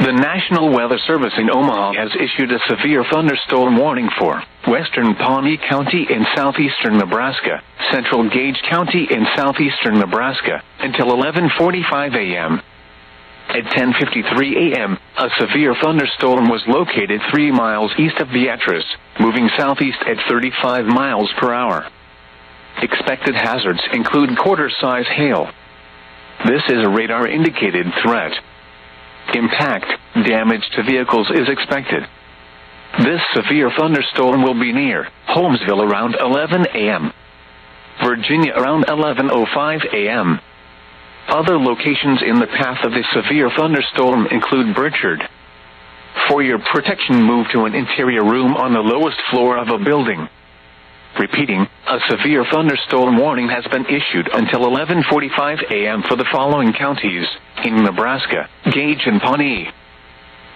The National Weather Service in Omaha has issued a severe thunderstorm warning for western Pawnee County in southeastern Nebraska, central Gage County in southeastern Nebraska, until 11:45 a.m. At 10:53 a.m., a severe thunderstorm was located 3 miles east of Beatrice, moving southeast at 35 miles per hour. Expected hazards include quarter-size hail. This is a radar-indicated threat. Impact, damage to vehicles is expected. This severe thunderstorm will be near Holmesville around 11 a.m. Virginia around 11:05 a.m. Other locations in the path of the severe thunderstorm include Burchard. For your protection, move to an interior room on the lowest floor of a building. Repeating, a severe thunderstorm warning has been issued until 11:45 a.m. for the following counties in Nebraska: Gage and Pawnee.